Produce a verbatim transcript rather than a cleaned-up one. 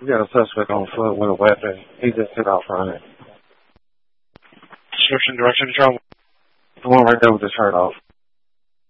We got a suspect on foot with a weapon. He just took off running. Description, direction of travel. The one right there with his shirt off.